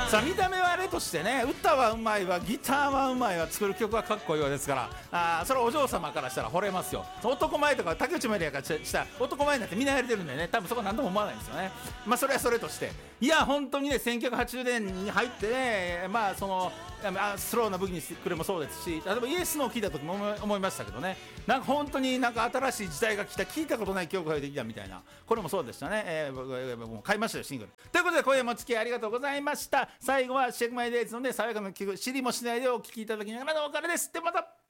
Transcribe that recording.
さあ見た目はあれとしてね、歌はうまいわ、ギターはうまいわ、作る曲はかっこいいわですから、それはお嬢様からしたら惚れますよ。男前とか竹内まりやからしたら男前になってみんなやれてるんでね、多分そこは何とも思わないんですよね。まあそれはそれとして、いや本当にね、1980年に入ってね、まあそのスローな武器にしてくれもそうですし、例えばイエスのを聞いた時も思いましたけどね、なんか本当になんか新しい時代が来た、聞いたことない曲ができたみたいな、これもそうでしたね。僕も買いましたよ、シングル。ということで今夜もお付き合いありがとうございました。最後はシェイクマイデイズのね、爽やかな曲、知りもしないでお聴きいただきながらのお別れです。でまた。